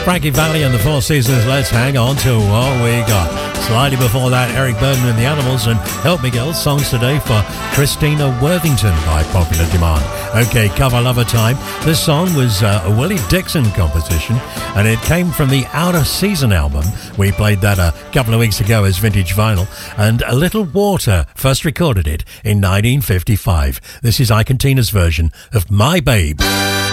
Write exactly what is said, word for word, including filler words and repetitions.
Frankie Valli and the Four Seasons, Let's Hang On to What We Got. Slightly before that, Eric Burden and the Animals and Help Me Girl, songs today for Christina Worthington by popular demand. Okay, cover lover time. This song was uh, a Willie Dixon composition, and it came from the Out of Season album. We played that a couple of weeks ago as vintage vinyl, and A Little Water first recorded it in nineteen fifty-five. This is Ike and Tina's version of My Babe.